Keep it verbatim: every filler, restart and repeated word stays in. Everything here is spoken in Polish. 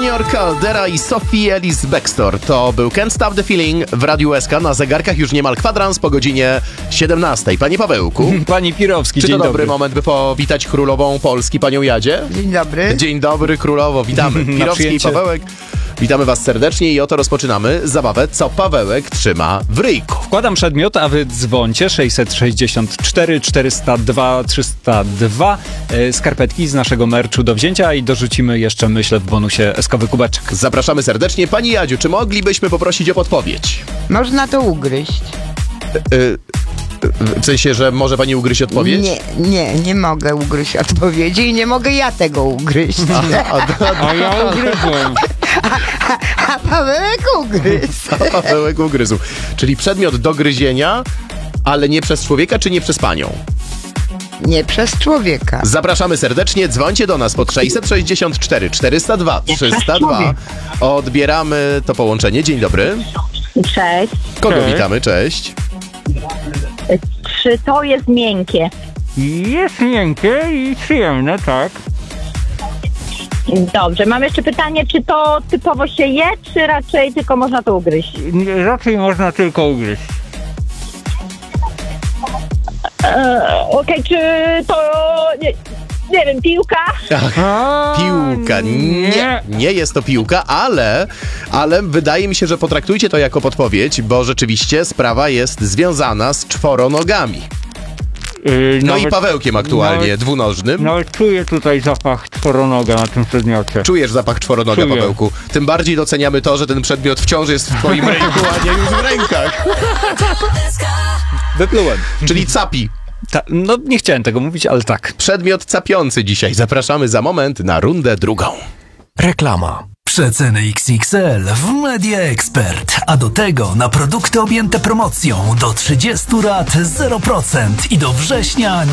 Junior, Caldera i Sophie Ellis Bextor. To był Can't Stop the Feeling w Radiu S K. Na zegarkach już niemal kwadrans po godzinie siedemnastej. Panie Pawełku. Pani Pirowski, Czy dzień to dobry, dobry. moment, by powitać królową Polski, panią Jadzie? Dzień dobry. Dzień dobry, królowo. Witamy. Na Pirowski i przyjęcie. Pawełek. Witamy was serdecznie i oto rozpoczynamy zabawę, co Pawełek trzyma w ryjku. Wkładam przedmiot, a wy dzwońcie sześćset sześćdziesiąt cztery czterysta dwa trzysta dwa. E, skarpetki z naszego merchu do wzięcia i dorzucimy jeszcze, myślę, w bonusie eskowy kubeczek. Zapraszamy serdecznie. Pani Jadziu, czy moglibyśmy poprosić o podpowiedź? Można to ugryźć. Y, w sensie, że może pani ugryźć odpowiedź? Nie, nie, nie mogę ugryźć odpowiedzi i nie mogę ja tego ugryźć. A, a, A ja ugryzłem. A Pawełek ugryzł. a Pawełek ugryzł. Czyli przedmiot do gryzienia, ale nie przez człowieka, czy nie przez panią? Nie przez człowieka. Zapraszamy serdecznie, dzwońcie do nas pod sześćset sześćdziesiąt cztery czterysta dwa trzysta dwa. Odbieramy to połączenie. Dzień dobry. Cześć. Kogo Cześć. witamy? Cześć. Czy to jest miękkie? Jest miękkie i przyjemne, tak. Dobrze, mam jeszcze pytanie, czy to typowo się je, czy raczej tylko można to ugryźć? Raczej można tylko ugryźć. E, Okej, czy to, nie, nie wiem, piłka? Piłka. Nie, nie jest to piłka, ale, ale wydaje mi się, że potraktujcie to jako podpowiedź, bo rzeczywiście sprawa jest związana z czworonogami. Yy, No nawet, i Pawełkiem aktualnie, nawet- dwunożnym. Nawet czuję tutaj zapach czworonoga na tym przedmiocie. Czujesz zapach czworonoga, Czuję. Pawełku. Tym bardziej doceniamy to, że ten przedmiot wciąż jest w twoim ręku, a nie już w rękach. Wyplułem. Czyli capi. Ta, no nie chciałem tego mówić, ale tak. Przedmiot capiący dzisiaj. Zapraszamy za moment na rundę drugą. Reklama. Przeceny X X L w Media Expert, a do tego na produkty objęte promocją do trzydziestu rat zero procent i do września